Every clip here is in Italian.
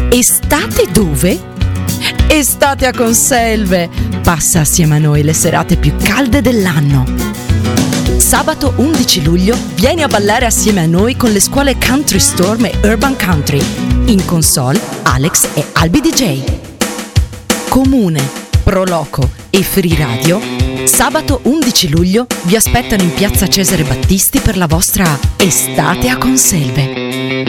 Estate dove? Estate a Conselve! Passa assieme a noi le serate più calde dell'anno. Sabato 11 luglio vieni a ballare assieme a noi con le scuole Country Storm e Urban Country. In console Alex e Albi DJ. Comune, Proloco e Free Radio sabato 11 luglio vi aspettano in piazza Cesare Battisti per la vostra Estate a Conselve.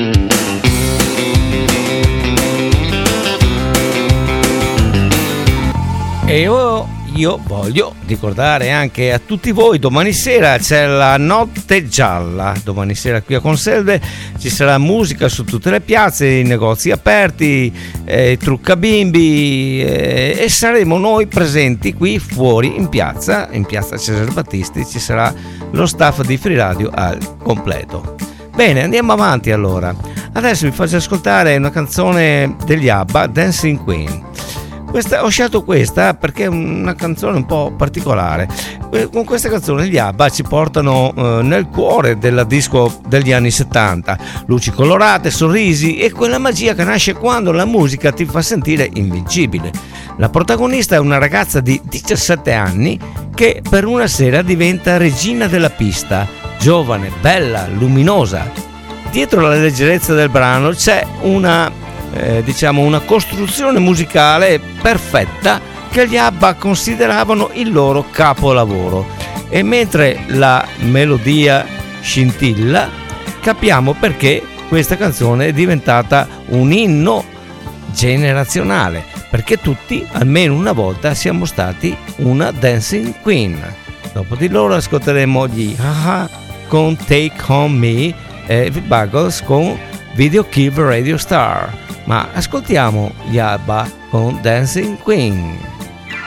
E io voglio ricordare anche a tutti voi, domani sera c'è la Notte Gialla, domani sera qui a Conselve ci sarà musica su tutte le piazze, i negozi aperti, trucca bimbi, e saremo noi presenti qui fuori in piazza Cesare Battisti, ci sarà lo staff di Free Radio al completo. Bene, andiamo avanti allora. Adesso vi faccio ascoltare una canzone degli ABBA, Dancing Queen. Ho scelto questa perché è una canzone un po' particolare. Con questa canzone gli ABBA ci portano nel cuore della disco degli anni 70. Luci colorate, sorrisi e quella magia che nasce quando la musica ti fa sentire invincibile. La protagonista è una ragazza di 17 anni che per una sera diventa regina della pista, giovane, bella, luminosa. Dietro la leggerezza del brano c'è una costruzione musicale perfetta che gli ABBA consideravano il loro capolavoro, e mentre la melodia scintilla capiamo perché questa canzone è diventata un inno generazionale, perché tutti almeno una volta siamo stati una Dancing Queen. Dopo di loro ascolteremo gli Haha con Take On Me e The Buggles con Video Kill Radio Star. Ma ascoltiamo gli ABBA con Dancing Queen.